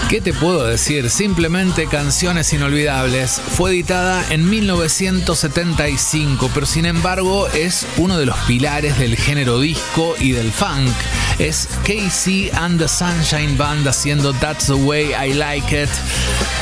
¿Qué te puedo decir? Simplemente canciones inolvidables. Fue editada en 1975, pero sin embargo es uno de los pilares del género disco y del funk. Es KC and the Sunshine Band haciendo That's the Way I Like It.